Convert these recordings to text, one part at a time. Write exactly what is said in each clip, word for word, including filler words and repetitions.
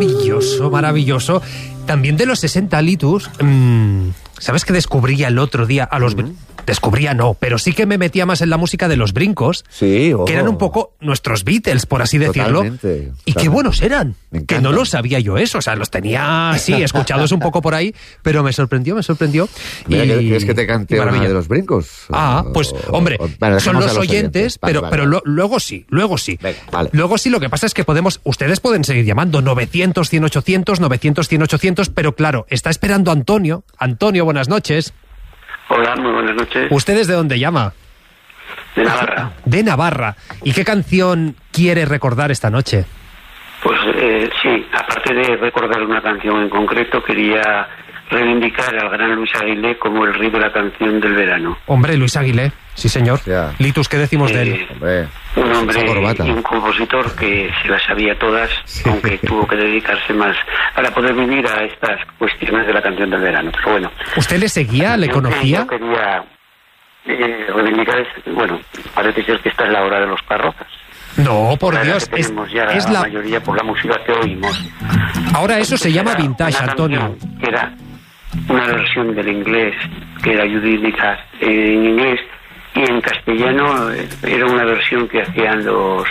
Maravilloso, maravilloso. También de los sesenta, Litus, mmm, ¿sabes qué descubría el otro día a los... Mm. Descubría no, pero sí que me metía más en la música de los Brincos, sí, oh. que eran un poco nuestros Beatles, por así decirlo. Totalmente, totalmente. Y qué buenos eran, que no lo sabía yo eso, o sea, los tenía, sí, escuchados un poco por ahí, pero me sorprendió, me sorprendió. Mira, y... ¿quieres que te cante una de los Brincos? Ah, pues, o, hombre, o, bueno, son los, los oyentes, oyentes. Vale, pero, vale, pero vale. Lo, luego sí, luego sí. Venga, vale. Luego sí, lo que pasa es que podemos, ustedes pueden seguir llamando novecientos, cien, ochocientos, novecientos, cien, ochocientos, pero claro, está esperando Antonio. Antonio, buenas noches. Hola, muy buenas noches. ¿Usted desde dónde llama? De Navarra. De Navarra. ¿Y qué canción quiere recordar esta noche? Pues eh, sí, aparte de recordar una canción en concreto, quería reivindicar al gran Luis Aguilé como el rey de la canción del verano. Hombre, Luis Aguilé, sí señor. Ya. Litus, ¿qué decimos eh, de él? Hombre, un hombre corbata. y un compositor que se las sabía todas, sí. aunque tuvo que dedicarse más para poder vivir a estas cuestiones de la canción del verano. Pero bueno. ¿Usted le seguía, le conocía? Yo quería eh, reivindicar, es, bueno, parece ser que esta es la hora de los parroquias. No, por la Dios, que es, tenemos ya es la, la... mayoría por la música que oímos. Ahora eso se llama Era vintage, una Antonio. Que era una versión del inglés, que era Judith Nicas en inglés, y en castellano eh, era una versión que hacían los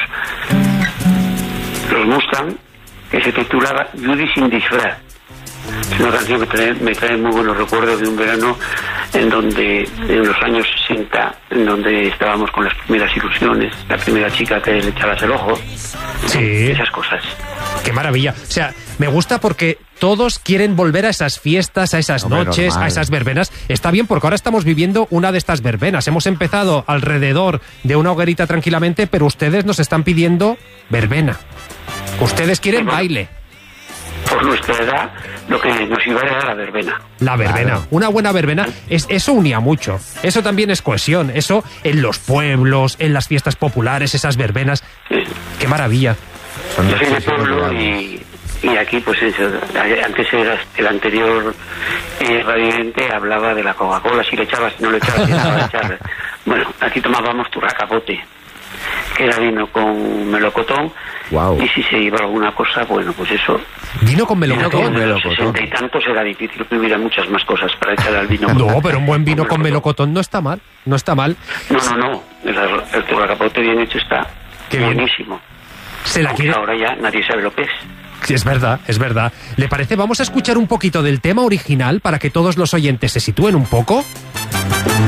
los Mustang, que se titulaba Judy sin disfraz. Es una canción que trae, me trae muy buenos recuerdos de un verano en donde, en los años sesenta, en donde estábamos con las primeras ilusiones, la primera chica que le echabas el ojo, sí. Esas cosas. Qué maravilla. O sea, me gusta porque todos quieren volver a esas fiestas, a esas Hombre, noches, normal. a esas verbenas. Está bien porque ahora estamos viviendo una de estas verbenas. Hemos empezado alrededor de una hoguerita tranquilamente, pero ustedes nos están pidiendo verbena. Ustedes quieren Bueno, baile. Por nuestra edad, lo que nos iba era la verbena. La verbena, Claro. una buena verbena, es, eso unía mucho. Eso también es cohesión. Eso en los pueblos, en las fiestas populares, esas verbenas. Sí. Qué maravilla. Son Yo soy de muchísimos pueblo regalos. y, y aquí, pues eso, antes era el anterior eh, radiante hablaba de la Coca-Cola, si le echabas, si no le echabas, si dejaba de echarle. Bueno, aquí tomábamos turracapote, que era vino con melocotón. Wow. Y si se iba alguna cosa, bueno, pues eso. Vino con En aquellos melocotón. de los melocotón. sesenta y tantos era difícil que hubiera muchas más cosas para echar al vino. No, pero un buen vino con melocotón no está mal. No está mal. No, no, no. El, el turracapote bien hecho está Qué bien. buenísimo. Se la Aunque quiere... ahora ya nadie sabe lo que es. Sí, es verdad, es verdad. ¿Le parece? Vamos a escuchar un poquito del tema original para que todos los oyentes se sitúen un poco.